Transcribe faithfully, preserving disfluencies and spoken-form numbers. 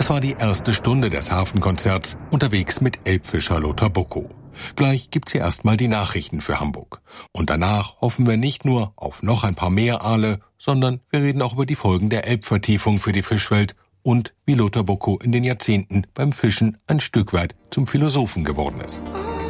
Es war die erste Stunde des Hafenkonzerts, unterwegs mit Elbfischer Lothar Bocko. Gleich gibt's hier erstmal die Nachrichten für Hamburg. Und danach hoffen wir nicht nur auf noch ein paar mehr Aale, sondern wir reden auch über die Folgen der Elbvertiefung für die Fischwelt und wie Lothar Bocko in den Jahrzehnten beim Fischen ein Stück weit zum Philosophen geworden ist.